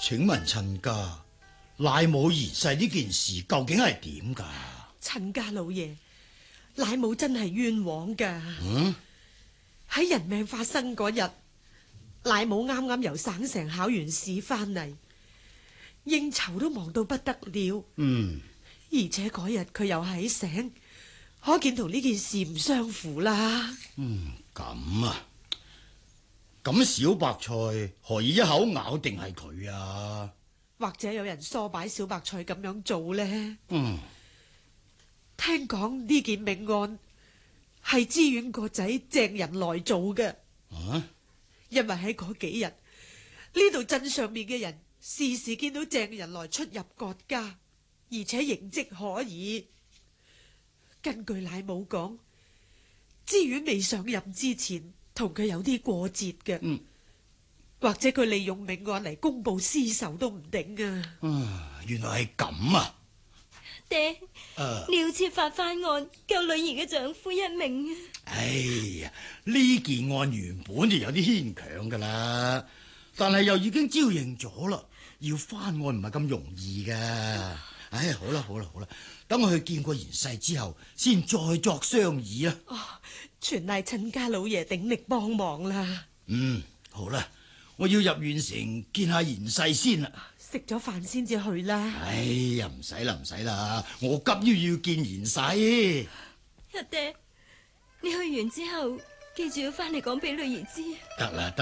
請問親家，賴母賢婿呢件事究竟係點噶？ 親家老爺，賴母真係冤枉噶。喺人命發生嗰日，賴母啱啱由省城考完試翻嚟，應酬都忙到不得了。而且嗰日佢又喺醒，可見同呢件事唔相符啦。 咁啊，咁小白菜何以一口咬定係佢啊？ 或者有人唆擺小白菜咁樣做呢？聽講呢件命案係知縣個仔鄭仁來做嘅。因為喺嗰幾日呢度鎮上面嘅人時時見到鄭仁來出入郭家，而且形跡可疑。根據賴母講，知縣未上任之前同佢有啲過節嘅。或者佢利用命案嚟公布私仇都唔定啊！ 原來係咁啊！ 爹，你要設法翻案，救女兒嘅丈夫一命啊！ 哎呀，呢件案原本就有啲牽強噶啦，但係又已經招認咗啦，要翻案唔係咁容易噶。唉，好啦，等我去見過賢婿之後，先再作商議啦。 全賴親家老爺鼎力幫忙啦。 好啦。我要入縣城見下賢婿先啦， 食咗飯先至去啦。 哎呀，唔使啦，我急於要見賢婿。 阿爹，你去完之後，記住要翻嚟講俾女兒知。 得啦。